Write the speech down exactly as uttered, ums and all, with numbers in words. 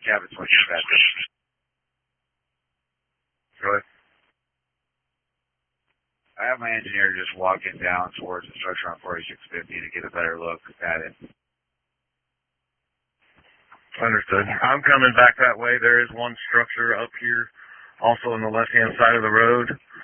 Cabot twenty-two Patrick. Go ahead. I have my engineer just walking down towards the structure on forty-six fifty to get a better look at it. Understood. I'm coming back that way. There is one structure up here, also on the left-hand side of the road.